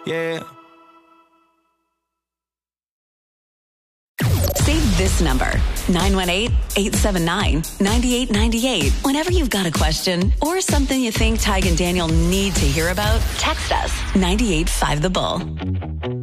Yeah. Save this number, 918-879-9898. Whenever you've got a question or something you think Tig and Daniel need to hear about, text us 98.5 The Bull.